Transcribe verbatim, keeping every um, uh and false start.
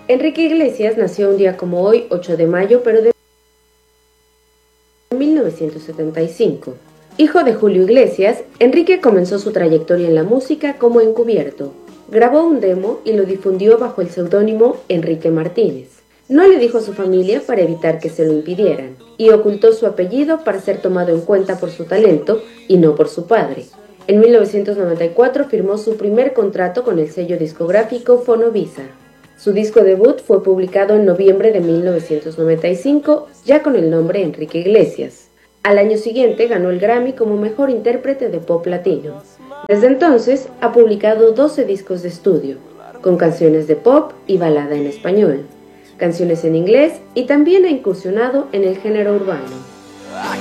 Enrique Iglesias nació un día como hoy, ocho de mayo, pero de mil novecientos setenta y cinco. Hijo de Julio Iglesias, Enrique comenzó su trayectoria en la música como encubierto. Grabó un demo y lo difundió bajo el seudónimo Enrique Martínez. No le dijo a su familia para evitar que se lo impidieran, y ocultó su apellido para ser tomado en cuenta por su talento y no por su padre. En mil novecientos noventa y cuatro firmó su primer contrato con el sello discográfico Fonovisa. Su disco debut fue publicado en noviembre de mil novecientos noventa y cinco, ya con el nombre Enrique Iglesias. Al año siguiente ganó el Grammy como mejor intérprete de pop latino. Desde entonces ha publicado doce discos de estudio, con canciones de pop y balada en español, canciones en inglés, y también ha incursionado en el género urbano.